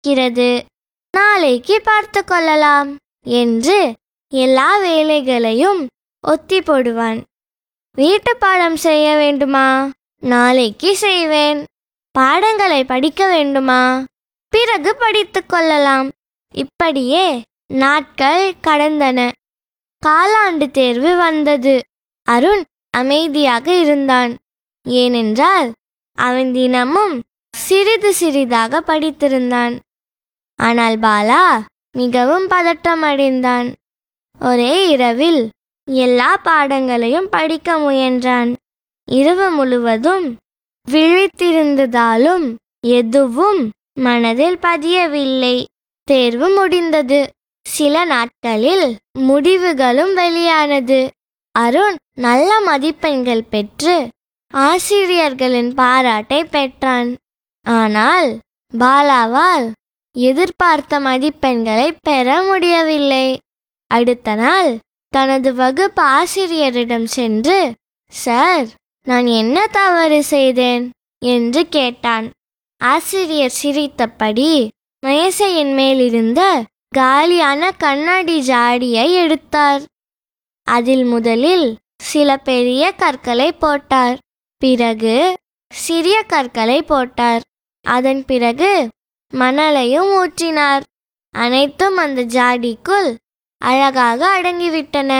இருக்கிறது, நாளைக்கு பார்த்து கொள்ளலாம் என்று எல்லா வேலைகளையும் ஒத்தி போடுவான். வீட்டு பாடம் செய்ய வேண்டுமா? நாளைக்கு செய்வேன். பாடங்களை படிக்க வேண்டுமா? பிறகு படித்து கொள்ளலாம். இப்படியே நாட்கள் கடந்தன. காலாண்டு தேர்வு வந்தது. அருண் அமைதியாக இருந்தான். ஏனென்றால் அவன் தினமும் சிறிது சிறிதாக படித்திருந்தான். ஆனால் பாலா மிகவும் பதட்டம் அடைந்தான். ஒரே இரவில் எல்லா பாடங்களையும் படிக்க முயன்றான். இரவு முழுவதும் விழித்திருந்ததாலும் எதுவும் மனதில் பதியவில்லை. தேர்வு முடிந்தது. சில நாட்களில் முடிவுகளும் வெளியானது. அருண் நல்ல மதிப்பெண்கள் பெற்று ஆசிரியர்களின் பாராட்டை பெற்றான். ஆனால் பாலாவால் எதிர்பார்த்த மதிப்பெண்களை பெற முடியவில்லை. அடுத்த நாள் தனது வகுப்பு ஆசிரியரிடம் சென்று, சார், நான் என்ன தவறு செய்தேன் என்று கேட்டான். ஆசிரியர் சிரித்தபடி மேசையின் மேலிருந்த காலியான கண்ணாடி ஜாடியை எடுத்தார். அதில் முதலில் சில பெரிய கற்களை போட்டார். பிறகு சிறிய கற்களை போட்டார். அதன் பிறகு மணலையும் ஊற்றினார். அனைத்தும் அந்த ஜாடிக்குள் அழகாக அடங்கிவிட்டன.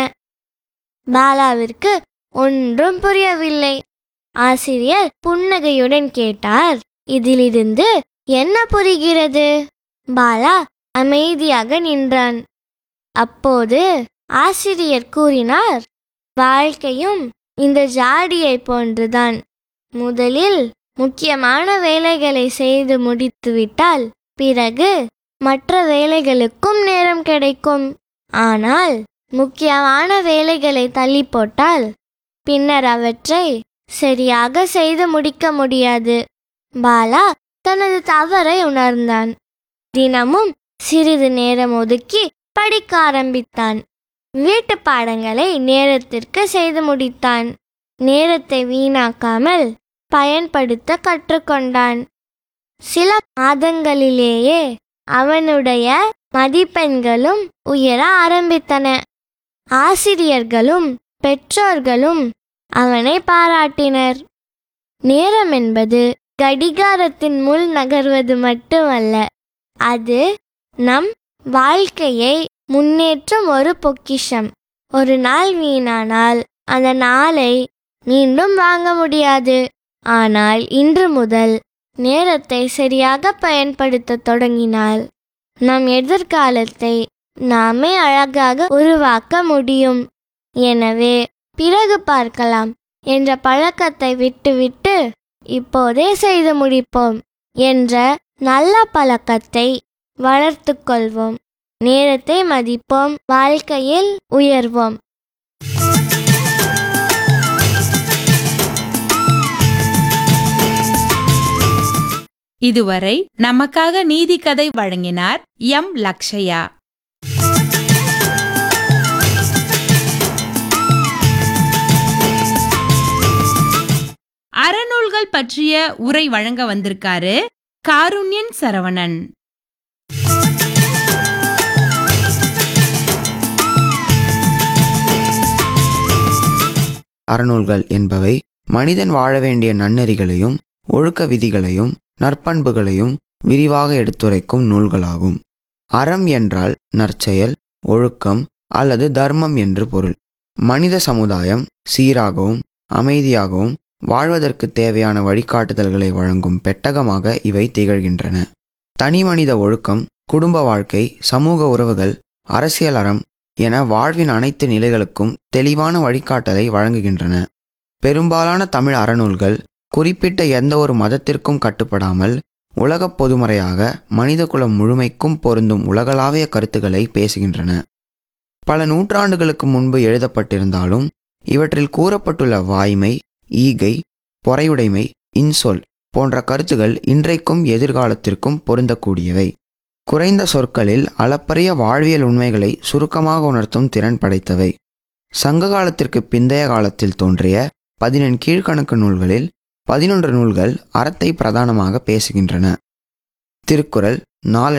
பாலாவிற்கு ஒன்றும் புரியவில்லை. ஆசிரியர் புன்னகையுடன் கேட்டார், இதிலிருந்து என்ன புரிகிறது? பாலா அமைதியாக நின்றான். அப்போது ஆசிரியர் கூறினார், வாழ்க்கையும் இந்த ஜாடியை போன்றுதான். முதலில் முக்கியமான வேலைகளை செய்து முடித்துவிட்டால் பிறகு மற்ற வேலைகளுக்கும் நேரம் கிடைக்கும். ஆனால் முக்கியமான வேலைகளை தள்ளி போட்டால் பின்னர் அவற்றை சரியாக செய்து முடிக்க முடியாது. பாலா தனது தவறை உணர்ந்தான். தினமும் சிறிது நேரம் ஒதுக்கி படிக்க ஆரம்பித்தான். வீட்டு பாடங்களை நேரத்திற்கு செய்து முடித்தான். நேரத்தை வீணாக்காமல் பயன்படுத்த கற்றுக்கொண்டான். சில மாதங்களிலேயே அவனுடைய மதிப்பெண்களும் உயர ஆரம்பித்தன. ஆசிரியர்களும் பெற்றோர்களும் அவனை பாராட்டினர். நேரம் என்பது கடிகாரத்தின் முள் நகர்வது மட்டுமல்ல, அது நம் வாழ்க்கையை முன்னேற்றும் ஒரு பொக்கிஷம். ஒரு நாள் வீணானால் அந்த நாளை மீண்டும் வாங்க முடியாது. ஆனால் இன்று முதல் நேரத்தை சரியாக பயன்படுத்த தொடங்கினால் நம் எதிர்காலத்தை நாமே அழகாக உருவாக்க முடியும். எனவே பிறகு பார்க்கலாம் என்ற பழக்கத்தை விட்டுவிட்டு இப்போதே செய்து முடிப்போம் என்ற நல்ல பழக்கத்தை வளர்த்து கொள்வோம். நேரத்தை மதிப்போம், வாழ்க்கையில் உயர்வோம். இதுவரை நமக்காக நீதி கதை வழங்கினார் எம். லக்ஷயா. அறநூல்கள் பற்றிய உரை வழங்க வந்திருக்காரு காருண்யன் சரவணன். அறநூல்கள் என்பவை மனிதன் வாழ வேண்டிய நன்னெறிகளையும் ஒழுக்க விதிகளையும் நற்பண்புகளையும் விரிவாக எடுத்துரைக்கும் நூல்களாகும். அறம் என்றால் நற்செயல், ஒழுக்கம் அல்லது தர்மம் என்று பொருள். மனித சமுதாயம் சீராகவும் அமைதியாகவும் வாழ்வதற்கு தேவையான வழிகாட்டுதல்களை வழங்கும் பெட்டகமாக இவை திகழ்கின்றன. தனி மனித ஒழுக்கம், குடும்ப வாழ்க்கை, சமூக உறவுகள், அரசியல் அறம் என வாழ்வின் அனைத்து நிலைகளுக்கும் தெளிவான வழிகாட்டலை வழங்குகின்றன. பெரும்பாலான தமிழ் அறநூல்கள் குறிப்பிட்ட எந்த ஒரு மதத்திற்கும் கட்டுப்படாமல் உலகப் பொதுமறையாக மனிதகுலம் முழுமைக்கும் பொருந்தும் உலகளாவிய கருத்துக்களை பேசுகின்றன. பல நூற்றாண்டுகளுக்கு முன்பு எழுதப்பட்டிருந்தாலும் இவற்றில் கூறப்பட்டுள்ள வாய்மை, ஈகை, பொறையுடைமை, இன்சொல் போன்ற கருத்துகள் இன்றைக்கும் எதிர்காலத்திற்கும் பொருந்தக்கூடியவை. குறைந்த சொற்களில் அளப்பரிய வாழ்வியல் உண்மைகளை சுருக்கமாக உணர்த்தும் திறன் படைத்தவை. சங்க காலத்திற்கு பிந்தைய காலத்தில் தோன்றிய 14 கீழ்கணக்கு நூல்களில் 11 நூல்கள் அறத்தை பிரதானமாக பேசுகின்றன. திருக்குறள், நாலடியார்,